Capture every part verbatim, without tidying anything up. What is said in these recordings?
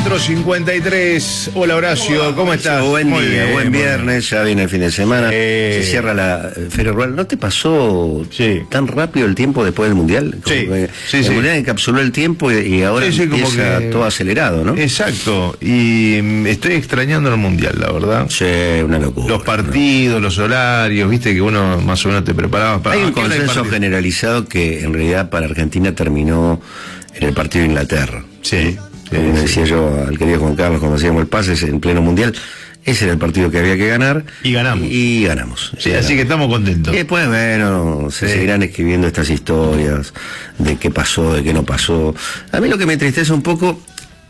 cuatro cincuenta y tres. Hola Horacio, ¿cómo estás? Buen Muy día, bien, buen viernes, ya viene el fin de semana. Eh... Se cierra la Feria Rural. ¿No te pasó sí. tan rápido el tiempo después del Mundial? Como sí, que sí, el sí. Mundial encapsuló el tiempo y, y ahora sí, sí, empieza como que... todo acelerado, ¿no? Exacto, y mm, estoy extrañando el Mundial, la verdad. Sí, una locura. Los partidos, ¿no? Los horarios, viste que uno más o menos te preparaba para... Hay un ¿A qué hora hay consenso partido? generalizado que en realidad para Argentina terminó en el partido de Inglaterra. Sí. Sí, Como sí. decía yo al querido Juan Carlos cuando hacíamos el pase en pleno Mundial, ese era el partido que había que ganar. Y ganamos. Y, y ganamos. Sí, y así ganamos. que estamos contentos. Y después, bueno, se Sí. seguirán escribiendo estas historias de qué pasó, de qué no pasó. A mí lo que me entristece un poco,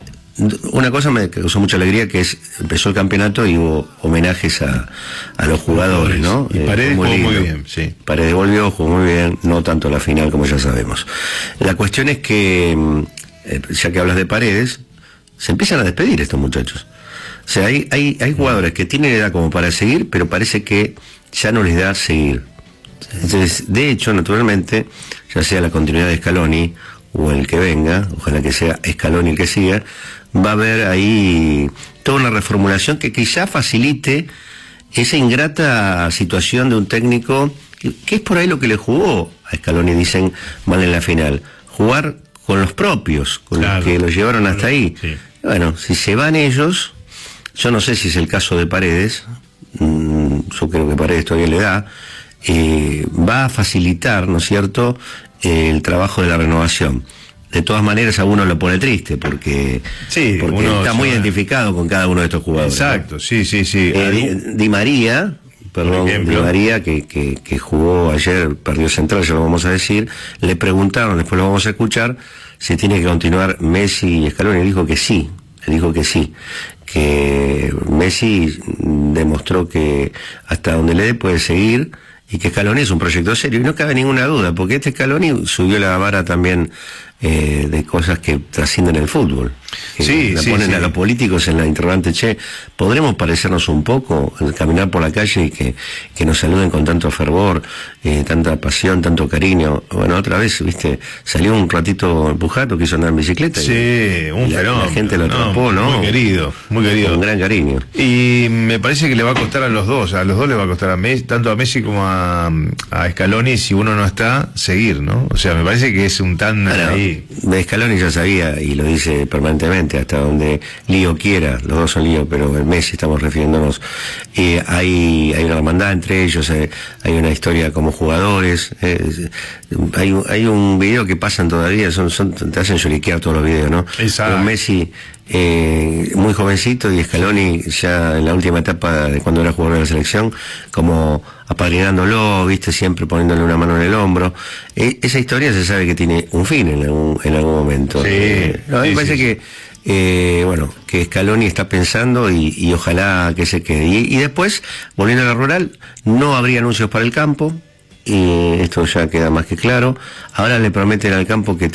una cosa me causó mucha alegría, que es, empezó el campeonato y hubo homenajes a, a los jugadores, ¿no? Y Paredes Eh, jugó muy lindo. bien, sí. Paredes volvió, jugó muy bien, no tanto la final como ya sabemos. La cuestión es que, eh, ya que hablas de Paredes, se empiezan a despedir estos muchachos. O sea, hay, hay, hay jugadores que tienen edad como para seguir, pero parece que ya no les da seguir. Entonces, de hecho, naturalmente, ya sea la continuidad de Scaloni o el que venga, ojalá que sea Scaloni el que siga, va a haber ahí toda una reformulación que quizá facilite esa ingrata situación de un técnico, que, que es por ahí lo que le jugó a Scaloni, dicen, mal en la final. Jugar con los propios, con claro. los que los llevaron hasta ahí. Sí. Bueno, si se van ellos, yo no sé si es el caso de Paredes, mmm, yo creo que Paredes todavía le da, eh, va a facilitar, ¿no es cierto?, eh, el trabajo de la renovación. De todas maneras, a uno lo pone triste, porque, sí, porque uno está se muy va... identificado con cada uno de estos jugadores. Exacto, ¿no? sí, sí, sí. Eh, Di, Di María, perdón, Di María, que, que, que jugó ayer, perdió central, ya lo vamos a decir, le preguntaron, después lo vamos a escuchar, si tiene que continuar Messi y Scaloni. Él dijo que sí, él dijo que sí, que Messi demostró que hasta donde le dé puede seguir, y que Scaloni es un proyecto serio, y no cabe ninguna duda, porque este Scaloni subió la vara también eh, de cosas que trascienden el fútbol. Que sí, la sí, ponen sí. a los políticos en la interrogante, che, ¿podremos parecernos un poco al caminar por la calle y que, que nos saluden con tanto fervor, eh, tanta pasión, tanto cariño? Bueno, otra vez, viste, salió un ratito Pujato, quiso andar en bicicleta. Sí, y, un y la, fenómeno. la gente lo atrapó, no, ¿no? Muy querido, muy querido. Con gran cariño. Y me parece que le va a costar a los dos, a los dos le va a costar a Messi, tanto a Messi como a, a Scaloni, si uno no está, seguir, ¿no? O sea, me parece que es un tan Bueno, ahí. de Scaloni ya sabía, y lo dice permanentemente, hasta donde Lío quiera, los dos son Lío, pero el Messi estamos refiriéndonos, eh, hay, hay una hermandad entre ellos, eh, hay una historia como jugadores, eh, hay, hay un video que pasan todavía, son, son te hacen lloriquear todos los videos, ¿no? Exacto. Con Messi eh, muy jovencito y Scaloni ya en la última etapa de cuando era jugador de la selección, como apadrinándolo, viste, siempre poniéndole una mano en el hombro. Eh, esa historia se sabe que tiene un fin en algún, en algún momento. Sí, eh, no, a mí sí, me parece sí, que eh, bueno, que Scaloni está pensando y, y ojalá que se quede. Y, y después, volviendo a la rural, no habría anuncios para el campo, y esto ya queda más que claro. Ahora le prometen al campo que